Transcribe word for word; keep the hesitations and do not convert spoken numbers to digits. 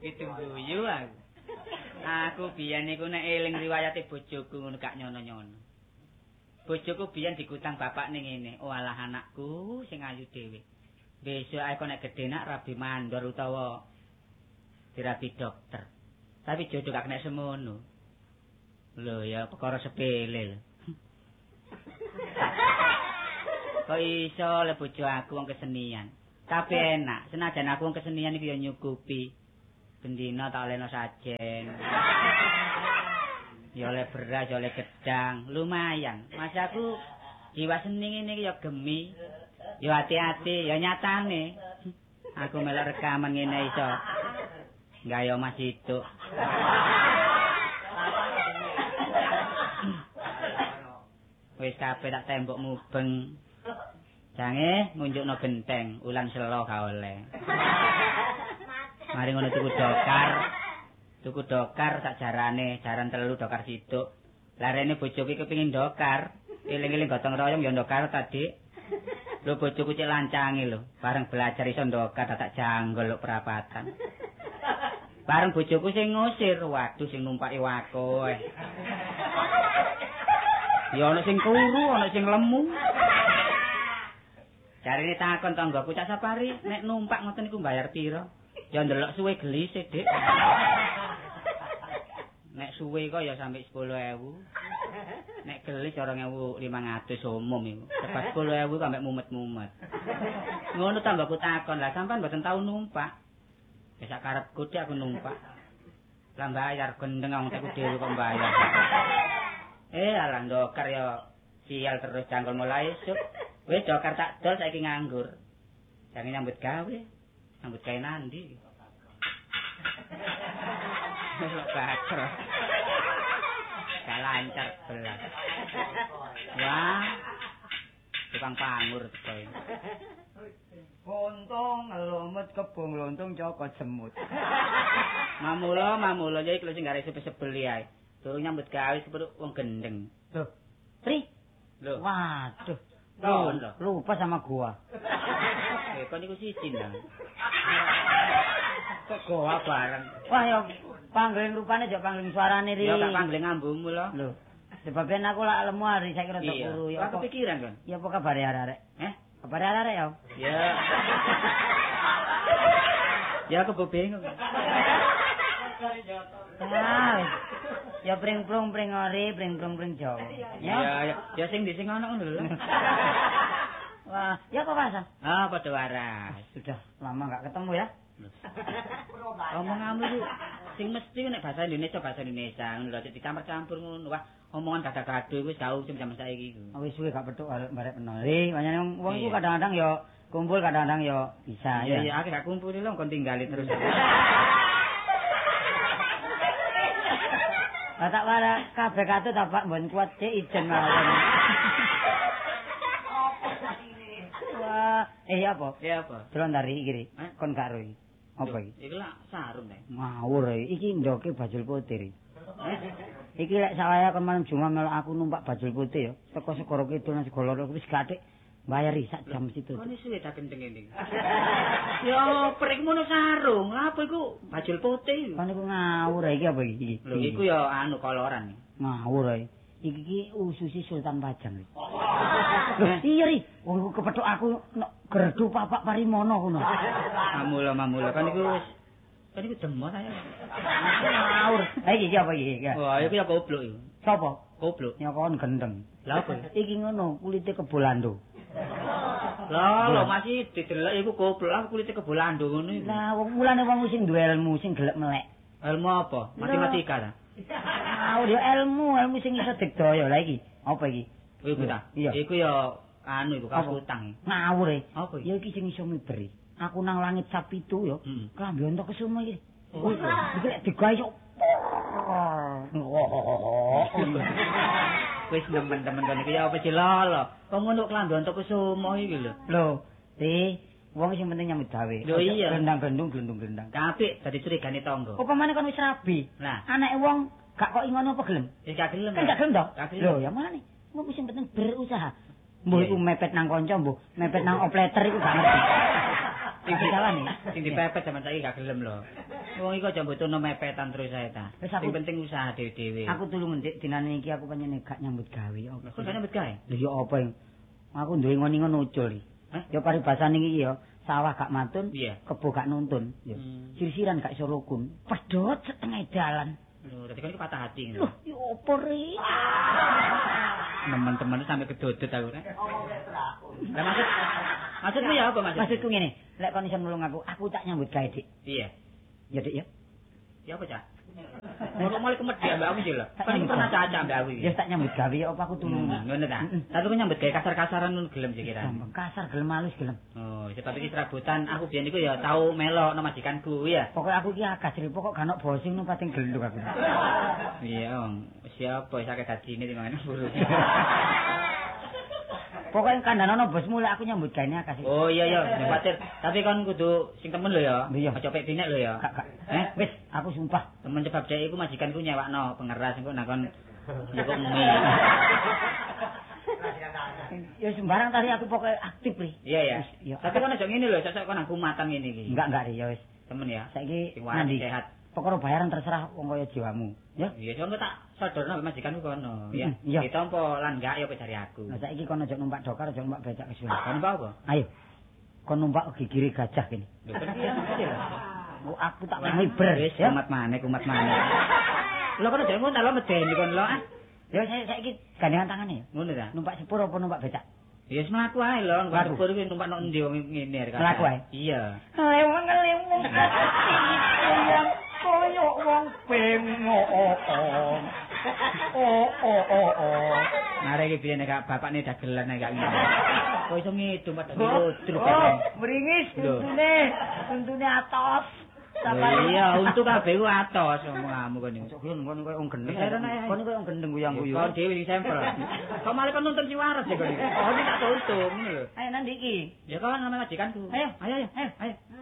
Itu guyu aku. Aku biyen niku nek eling riwayate bojoku ngono gak nyono-nyono. Bojoku biyen digutang bapak ning ngene, "Oh alah anakku sing ayu dhewe. Besok aku nek gedhe nak rabi mandor utawa dirabi dokter." Tapi jodoh gak kena semono. Lho ya perkara sepele lho. Kok iso le bojo aku wong kesenian. Tapi enak, senajan aku wong kesenian iki ya nyukupi. Bendina tak olehno sajen. Ya oleh beras, ya oleh gedang, lumayan. Mas aku jiwa seni ngene iki ya gemi. Ya hati-hati, ya nyatane. Aku melok rekaman ngene iso. Gayo Mas itu. Wis kabeh tak tembok mubeng. Jange ngunjukno genteng, ulan selo gak oleh. Mari ngono tuku dokar. Tuku dokar sak jarane, jaran telu dokar siduk. Larene bojoku kepengin dokar. Eling-eling gotong royong ya dokar tadi. Lho bojoku cek lancange lho, bareng belajar iso dokar tak janggol lho perapatan. Bareng bojoku sing ngusir, waduh sing numpaki wako. Ya ana sing kuru, ana sing lemu. Jarine takon tanggaku Cak Sapari, nek numpak ngoten niku bayar pira? Ya ndelok suwe gelis e, Dik. Nek suwe kok ya sampai sepuluh ewu. Nek gelis dua ribu lima ratus umum iku. Tepat sepuluh ewu sampai mumet-mumet. Ngono tanggaku takon, lah sampean mboten tau numpak. Wis sak karepku Dik aku numpak. Lah bayar gendeng wong teku dhewe kok bayar. Eh alah ndokar ya sial terus jangkol mulai esuk. Wis dokar tak dol saiki nganggur. Jangan nyambut gawe. Nyambut gawe nandi. Lho bakar. Gak lancar belas. Wah. Tukang pangur teko. Untung ngelumut kebong lontong cokot semut. Mamula mamula ya iki lho sing gare sebel ae. Durung nyambut gawe sepuruk wong gendeng. Loh. Tri. Loh. Waduh. Loh, lupa sama gua. Eh, kok niku siji nang. Kok goa bareng. Wah, ya pangling rupane aja pangling suarane ri. Ya tak pangling ngambungmu lho. Lho. Sebabnya aku lak lemu hari saiki rada kuru ya. Apa kepikiran kon? Ya apa kabare arek-arek? Eh, kabare arek ya? Ya. Ya aku bingung. Ah, ya pring-prung pring ori, pring-prung pring Jawa. Ya, ya, ya sing di sing ana ngono lho. Wah, ya kok waras? Ah, padha waras. Sudah lama enggak ketemu ya. Omonganmu iki sing mesti nek bahasa Indonesia bahasa Indonesia ngono lho dicampur-campur ngono. Wah, omongan gagah-gado wis gak usum jaman saiki iku. Wis suwe gak petuk arek barek penari. Wanyane wong iku kadang-kadang ya kumpul kadang-kadang ya bisa ya. Iya, aku gak kumpul lho kon tinggali terus. Lah tak wara kabeh katut tak Pak mbon kuat cek ijen mawon. Wah, eh apa? Ya apa? Delon dari iki eh? Kon gak ro iki. Apa iki? Iki lak sarung nek. Ngawur iki ndoke bajul putih. Eh? Iki lek sawaya kon malam Jumat melok aku numpak bajul putih ya. Teko segara kidul nang segala loro wis gathik bayari sak jam situ. Kon wis suwe tak gendeng ini. Yo, pring mono sarung. Apa iku bajul putih? Kan iku ngawur iki apa iki? Lho iku ya anu koloran. Ngawur ae. Iki iki ususi Sultan Pajang. Iya ri, wong iku kepethuk aku nek gerdu papak parimono ngono. Mamula mamula kan iku wis kan iku demot ae. Ngawur. Ha iki apa iki? Wah, iku ya goblok iku. Sopo? Goblok. Ya kon gendeng. Lah apa? Iki ngono, kulite kebolando. Lah, lho masih didelok iku goblok, aku kulite kebolando ngono iku. Lah, wong mulane wong sing duwe ilmu sing gelek melek. Ilmu apa? Matematika ta? Ah, yo ilmu, ilmu sing iso digdaya. Lah iki, apa iki? Iku ta? Iku ya anu iku kasutang. Ngawur e. Apa iki? Ya iki sing iso miberi. Aku nang langit sapitu yo. Klambi ontok kesumo iki. Oh, iki lek digawe yo. Wis nemen-nemen kon iki ya apa cilala. Kok ngono klambi ontok kesumo iki lho. Lho, Ti, wong sing penting nyambut gawe. Lho iya. Gendang-gendung, glendung-glendang. Apik dadi curigane tangga. Apa maneh kon wis rabi? Nah, anake wong gak kok ngono apa gelem? Ya gak gelem. Kan gak gelem to? Lho, ya maneh. Wong sing penting berusaha. Mbuh iku mepet nang kanca, mbuh mepet nang opleter iku gak ngerti. Sing disalahne. Sing dipepet sampean saiki gak gelem lho. Wong iku aja mbutuhno mepetan terus ae ta. Sing penting usaha dhewe-dhewe. Aku tulung ndik dinane iki aku pengen gak nyambut gawe. Kok gak nyambut gawe? Lha ya apa yang aku duwe ngoni-ngono ucul iki. Hah? Ya paribasane iki ya, sawah gak matun, kebo gak nuntun. Ya. Sirsiran gak iso rukun. Pedhot setengah dalan. Lho, dadi kan iku patah hati ngono. Loh, ya apa ri? Teman-teman sampe kedodot aku. Lah maksud maksudmu ya apa maksud? Maksudku ngene, lek kon iso nulung aku, aku tak nyambut gawe, Dik. Iya. Ya, Dik ya. Ya apa, Cak? Mau mulai kemedi ambek aku sih lho. Kan iki pernah caca ambek aku iki. Ya tak nyambut gawe apa aku tulung. Ngono ta. Tapi kok nyambut gawe kasar-kasaran ngono gelem sih kira. Kasar gelem halus gelem. Oh, sebab iki serabutan aku biyen iku ya tau melok nang majikanku ya. Pokoke aku iki agas ri, pokok gak ono bosing nu pating gelenduk aku. Iya, Wong. Siapa sakit dadine ngono buru. Pokoknya kandhane bosmu lek aku nyambut gawe akas. Oh iya iya, kuwatir. Tapi kon kudu sing temen lho ya. Aja pek dinek lho ya. Gak gak. Eh, wis aku sumpah. Temen sebab dhek iku majikanku nyewakno pengeras engko nak kon nyukuk mie. Ya sembarang tadi aku pokoknya aktif ri. Iya ya. Tapi kon aja ngene lho, sesuk kon aku matang ngene iki. Enggak enggak ri ya wis. Temen ya. Saiki nanti sehat. Pokoknya bayaran terserah wong kaya jiwamu, ya. Iya, sono tak sodorno majikanku kono, ya. Iya. Ditampa lan enggak ya cari aku. Lah saiki kono aja numpak dokar, aja numpak becak kesuwen. Kon numpak apa? Ayo. Kon numpak gigire gajah kene. Lho kan iya kecil. Oh, aku tak ngiber, ya. Kumat maneh, kumat maneh. Lho kon aja ngono lho medeni kon lho. Ya saya saiki gandengan tangane ya. Ngono ta? Numpak sepur apa numpak becak? Ya wis mlaku ae lho, numpak sepur iki numpak nang endi wong ngene arek. Mlaku ae. Iya. Lewang lewang. Koyo wong bengok. Oh oh oh oh. Mare iki piye nek bapakne dagelan nek gak ngene. Kok iso ngidum padha ludruk. Oh, meringis tuntune. Tuntune atos. Iya, untuk kabeh ku atos omongmu kon iki. Sok kon koyo wong gendeng. Kon koyo wong gendeng guyang-guyu. Kon dhewe sing sampel. Kok malah kon nonton Ciwaras ya kon iki. Oh, iki tak tutup ngono lho. Ayo nang iki. Ya kawan sama majikanku. Ayo, ayo, ayo, ayo.